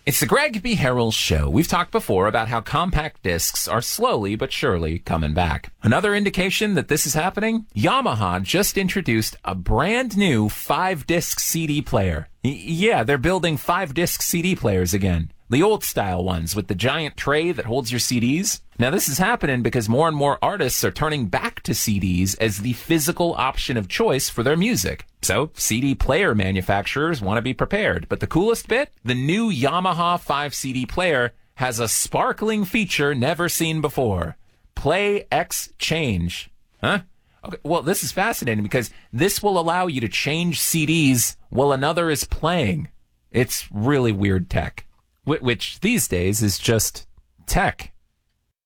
It's the Greg B. Harrell Show. We've talked before about how compact discs are slowly but surely coming back. Another indication that this is happening? Yamaha just introduced a brand new 5-disc CD player. Yeah, they're building 5-disc CD players again. The old style ones with the giant tray that holds your CDs. Now this is happening because more and more artists are turning back to CDs as the physical option of choice for their music. So CD player manufacturers want to be prepared. But the coolest bit? The new Yamaha 5 CD player has a sparkling feature never seen before. Play X Change. Huh? Okay, well, this is fascinating because this will allow you to change CDs while another is playing. It's really weird tech. Which these days is just tech.